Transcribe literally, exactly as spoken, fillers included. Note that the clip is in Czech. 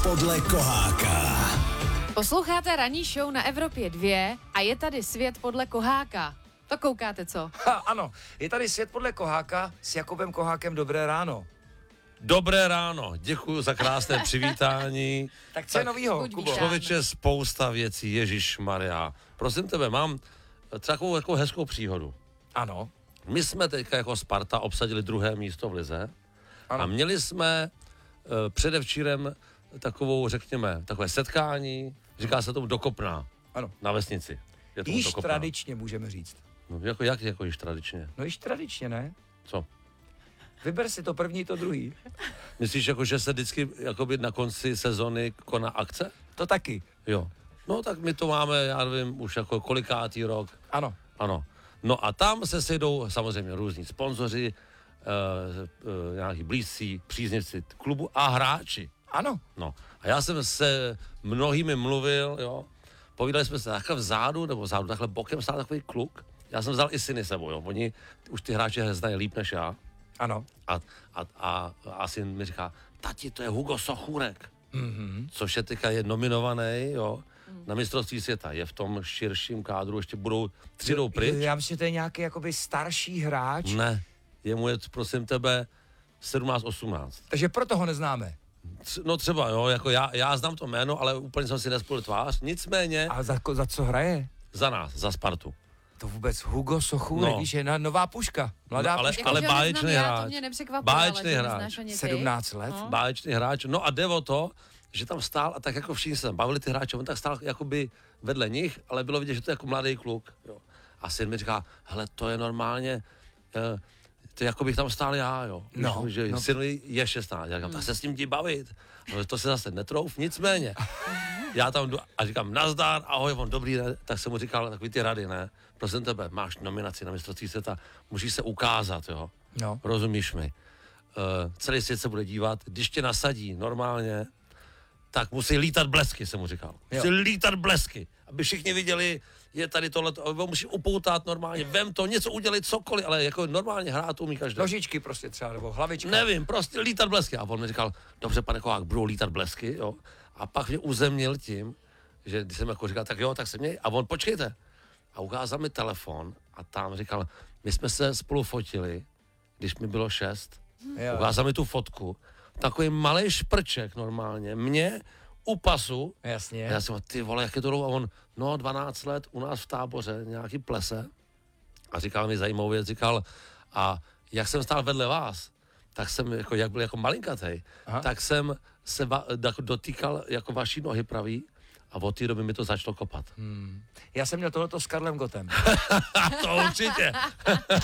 podle Koháka. Posloucháte ranní show na Evropě dva a je tady svět podle Koháka. To koukáte, co? Ha, ano, je tady svět podle Koháka s Jakubem Kohákem. Dobré ráno. Dobré ráno, děkuji za krásné přivítání. Tak co je novýho, buď Kubo? vítán. Člověče, spousta věcí, Ježišmarja. Prosím tebe, mám takovou jako hezkou příhodu. Ano. My jsme teďka jako Sparta obsadili druhé místo v lize Ano. a měli jsme uh, předevčírem takovou, řekněme, takové setkání, říká se tomu Dokopná, Ano. na vesnici. Je tomu Již Dokopná. tradičně můžeme říct. No, jako, jak jako již tradičně? No již tradičně, ne? Co? Vyber si to první, to druhý. Myslíš, jako, že se vždycky jakoby na konci sezony koná akce? To taky. Jo. No tak my to máme, já nevím, už jako kolikátý rok. Ano. Ano. No a tam se sejdou samozřejmě různí sponzoři, e, e, nějaký blízcí, příznivci klubu a hráči. Ano. No. A já jsem se mnohými mluvil, jo. Povídali jsme se takhle vzadu, nebo vzadu, takhle bokem stál takový kluk. Já jsem vzal i syny sebou, jo. Oni už ty hráči znají líp než já. Ano. A, a, a, a syn mi říká, tati, to je Hugo Sochůrek. Mhm. Což je teďka je nominovaný, jo, na mistrovství světa. Je v tom širším kádru, ještě budou tři jdou pryč. Já myslím, že to je nějaký jakoby starší hráč. Ne, jemu je, prosím tebe, sedmnáct osmnáct. Takže proto ho neznáme. Tř- No třeba, jo, jako já, já znám to jméno, ale úplně jsem si nespojil tvář. Nicméně A za, ko- za co hraje? za nás, za Spartu. To vůbec Hugo Sochůrek, No. víš, je na nová puška. Mladá No, ale- puška. Jako, ale že ho neznám báječný já, hráč. To mě nepřekvapuje, Báječný ale že hráč. neznáš ani ty. sedmnáct let. No. Báječný hráč. No a jde o to, že tam stál a tak jako všichni se tam bavili ty hráči, on tak stál jakoby vedle nich, ale bylo vidět, že to je jako mladý kluk. Jo. A syn mi říká, hele, to je normálně, eh, to je jako bych tam stál já, jo. No, Víš, že no. syn je šestnáct. Já říkám, tak se s ním jdi bavit. No, to se zase netrouf, nicméně. Já tam jdu a říkám, nazdar, ahoj, on dobrý, ne? Tak jsem mu říkal takový ty rady, ne? Prosím tebe, máš nominaci na mistrovství světa, musíš se ukázat, jo. No. Rozumíš mi? Uh, celý svět se bude dívat, když tě nasadí normálně, tak musí lítat blesky, jsem mu říkal. Musí Jo. lítat blesky, aby všichni viděli, je tady tohle, musí upoutat normálně, vem to, něco udělit, cokoliv, ale jako normálně hrát umí každý. Nožičky prostě třeba, nebo hlavička. Nevím, prostě lítat blesky. A on mi říkal, dobře, pane Kohák, budou lítat blesky, jo. A pak mě uzemnil tím, že když jsem jako říkal, tak jo, tak se měj. A on, počkejte. A ukázal mi telefon a tam říkal, my jsme se spolu fotili, když mi bylo šest. Jo. Ukázal mi tu fotku. Takový malý šprček normálně. Mě u pasu. Jasně. A já jsem říkal, ty vole, jak je to dlouho? A on, no dvanáct let u nás v táboře, nějaký plese. A říkal mi zajímavou věc, říkal, a jak jsem stál vedle vás, tak jsem, jako, jak byl jako malinkatej, Aha. tak jsem se va, jako dotýkal jako vaší nohy pravý a od té doby mi to začalo kopat. Já jsem měl tohleto s Karlem Gotem. To určitě.